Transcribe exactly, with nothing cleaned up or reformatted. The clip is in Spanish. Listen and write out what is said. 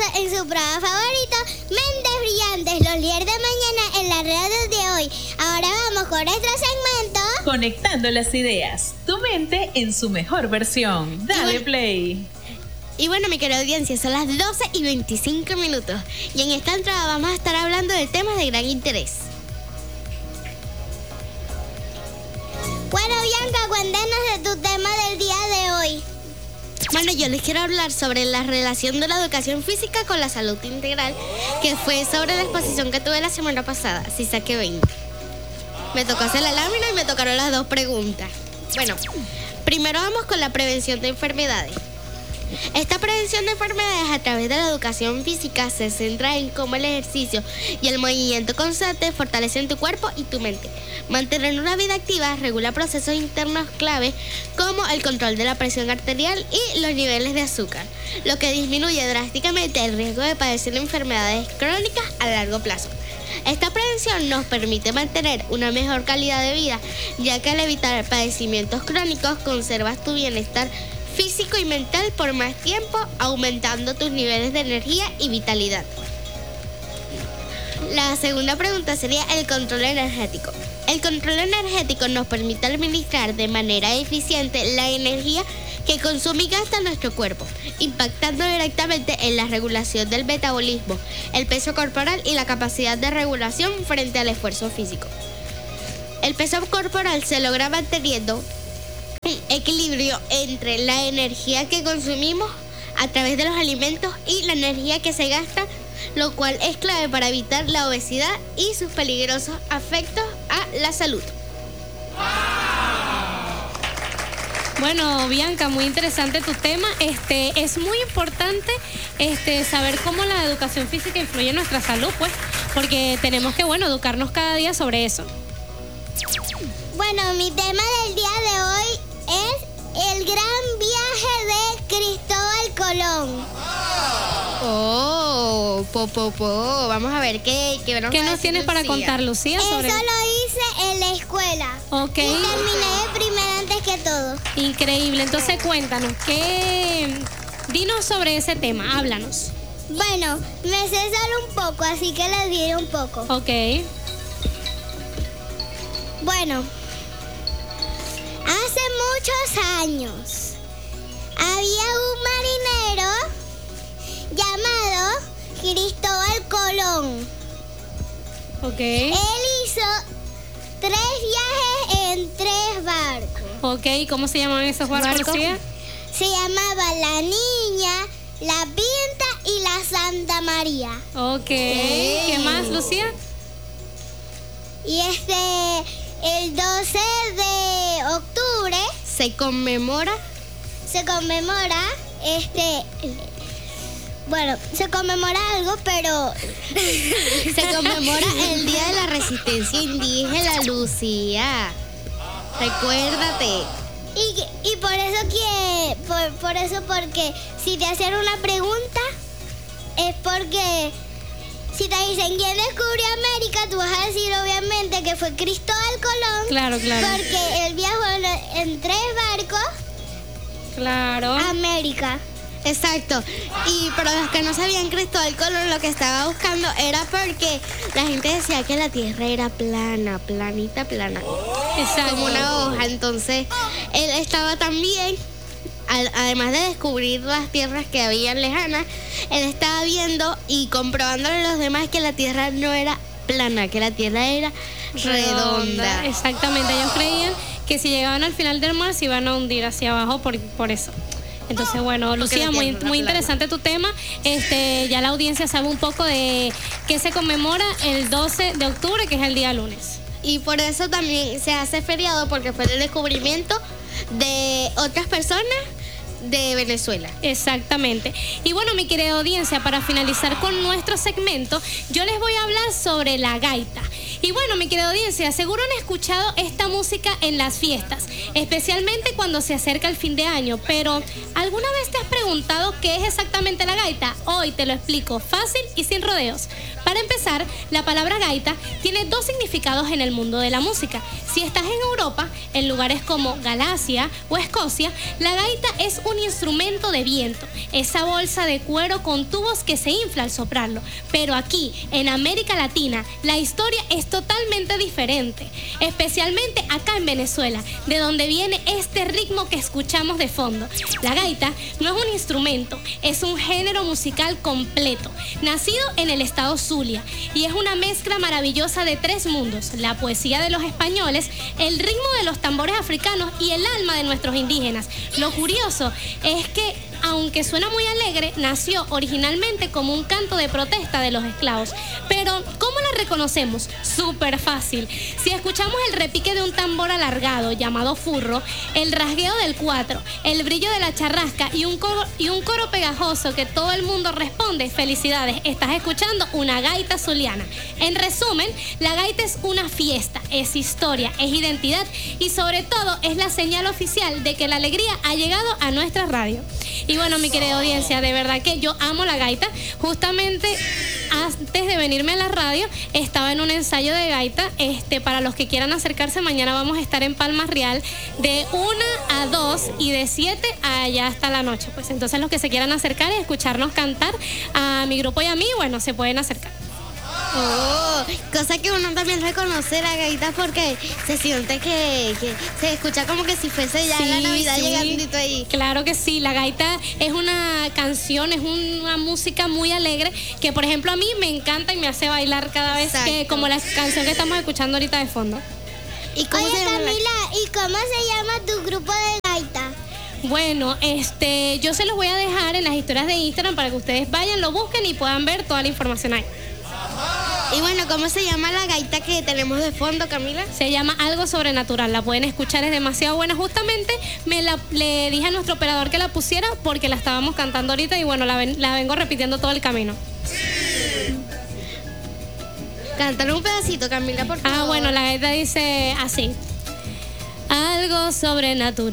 en su programa favorito, Mentes Brillantes, los líderes de mañana en la radio de hoy. Ahora vamos con nuestro segmento Conectando las ideas, tu mente en su mejor versión. Dale bueno, play. Y bueno, mi querida audiencia, son las doce y veinticinco minutos. Y en esta entrada vamos a estar hablando de temas de gran interés. Bueno, Bianca, cuéntanos de tu tema del día de hoy. Bueno, yo les quiero hablar sobre la relación de la educación física con la salud integral, que fue sobre la exposición que tuve la semana pasada, si saqué veinte. Me tocó hacer la lámina y me tocaron las dos preguntas. Bueno, primero vamos con la prevención de enfermedades. Esta prevención de enfermedades a través de la educación física se centra en cómo el ejercicio y el movimiento constante fortalecen tu cuerpo y tu mente. Mantener una vida activa regula procesos internos clave como el control de la presión arterial y los niveles de azúcar, lo que disminuye drásticamente el riesgo de padecer enfermedades crónicas a largo plazo. Esta prevención nos permite mantener una mejor calidad de vida, ya que al evitar padecimientos crónicos conservas tu bienestar físico y mental por más tiempo, aumentando tus niveles de energía y vitalidad. La segunda pregunta sería el control energético. El control energético nos permite administrar de manera eficiente la energía que consume y gasta nuestro cuerpo, impactando directamente en la regulación del metabolismo, el peso corporal y la capacidad de regulación frente al esfuerzo físico. El peso corporal se logra manteniendo un equilibrio entre la energía que consumimos a través de los alimentos y la energía que se gasta, lo cual es clave para evitar la obesidad y sus peligrosos efectos a la salud. Bueno, Bianca, muy interesante tu tema. Este, es muy importante este, saber cómo la educación física influye en nuestra salud, pues, porque tenemos que, bueno, educarnos cada día sobre eso. Bueno, mi tema del día de hoy es el gran viaje de Cristóbal Colón. Oh, po, po, po. Vamos a ver qué, qué, ¿Qué nos tienes para contar, Lucía? Sobre... Eso lo hice en la escuela. Ok. Y terminé de primera antes que todo. Increíble. Entonces, cuéntanos, ¿qué? Dinos sobre ese tema, háblanos. Bueno, me sé solo un poco, así que les diré un poco. Ok. Bueno, hace muchos años había un marinero llamado Cristóbal Colón. Ok. Él hizo tres viajes en tres barcos. Ok, ¿cómo se llaman esos barcos, Lucía? Se llamaba La Niña, La Pinta y La Santa María. Ok. ¿Qué más, Lucía? Y este, el doce de octubre se conmemora. Se conmemora, este, bueno, se conmemora algo, pero se conmemora el Día de la Resistencia Indígena, Lucía. Recuérdate. Y, y por eso que, por, por eso porque si te hacen una pregunta, es porque si te dicen quién descubrió América, tú vas a decir obviamente que fue Cristóbal Colón. Claro, claro. Porque él viajó en, en tres barcos. Claro. A América. Exacto. Y para los que no sabían, Cristóbal Colón lo que estaba buscando era porque la gente decía que la tierra era plana, planita, plana. Exacto. Como una hoja. Entonces, él estaba también, al, además de descubrir las tierras que habían lejanas, él estaba viendo y comprobándole a los demás que la tierra no era plana, que la tierra era redonda. redonda. Exactamente. Ellos creían que si llegaban al final del mar se iban a hundir hacia abajo por, por eso. Entonces, bueno, Lucía, muy, muy interesante tu tema. Este, ya la audiencia sabe un poco de qué se conmemora el doce de octubre, que es el día lunes. Y por eso también se hace feriado, porque fue el descubrimiento de otras personas de Venezuela. Exactamente. Y bueno, mi querida audiencia, para finalizar con nuestro segmento, yo les voy a hablar sobre la gaita. Y bueno, mi querida audiencia, seguro han escuchado esta música en las fiestas, especialmente cuando se acerca el fin de año, pero ¿alguna vez te has preguntado qué es exactamente la gaita? Hoy te lo explico fácil y sin rodeos. Para empezar, la palabra gaita tiene dos significados en el mundo de la música. Si estás en Europa, en lugares como Galacia o Escocia, la gaita es un instrumento de viento, esa bolsa de cuero con tubos que se infla al soplarlo. Pero aquí, en América Latina, la historia es totalmente diferente, especialmente acá en Venezuela, de donde viene este ritmo que escuchamos de fondo. La gaita no es un instrumento, es un género musical completo, nacido en el estado Zulia, y es una mezcla maravillosa de tres mundos: la poesía de los españoles, el ritmo de los tambores africanos y el alma de nuestros indígenas. Lo curioso es que, aunque suena muy alegre, nació originalmente como un canto de protesta de los esclavos. Pero, ¿cómo la reconocemos? Súper fácil. Si escuchamos el repique de un tambor alargado llamado furro, el rasgueo del cuatro, el brillo de la charrasca y un coro, y un coro pegajoso que todo el mundo responde, felicidades, estás escuchando una gaita zuliana. En resumen, la gaita es una fiesta, es historia, es identidad y sobre todo es la señal oficial de que la alegría ha llegado a nuestra radio. Y bueno, mi querida audiencia, de verdad que yo amo la gaita. Justamente antes de venirme a la radio estaba en un ensayo de gaita. Este, para los que quieran acercarse, mañana vamos a estar en Palmas Real de una a dos y de siete a allá hasta la noche. Pues entonces los que se quieran acercar y escucharnos cantar a mi grupo y a mí, bueno, se pueden acercar. Oh, cosa que uno también reconoce la gaita porque se siente que, que se escucha como que si fuese ya sí, la Navidad sí, llegandito ahí. Claro que sí, la gaita es una canción, es una música muy alegre que, por ejemplo, a mí me encanta y me hace bailar cada vez. Exacto. Que como la canción que estamos escuchando ahorita de fondo. ¿Y cómo Oye, se llama Camila, la... ¿y cómo se llama tu grupo de gaita? Bueno, este, yo se los voy a dejar en las historias de Instagram para que ustedes vayan, lo busquen y puedan ver toda la información ahí. Y bueno, ¿cómo se llama la gaita que tenemos de fondo, Camila? Se llama Algo Sobrenatural, la pueden escuchar, es demasiado buena. Justamente me la, le dije a nuestro operador que la pusiera porque la estábamos cantando ahorita y bueno, la, ven, la vengo repitiendo todo el camino. Cántale un pedacito, Camila, por favor. Ah, bueno, la gaita dice así: algo sobrenatural.